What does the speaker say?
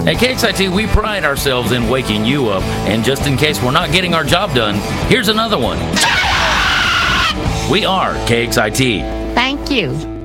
At KXIT, we pride ourselves in waking you up, and just in case we're not getting our job done, here's another one. We are KXIT. Thank you.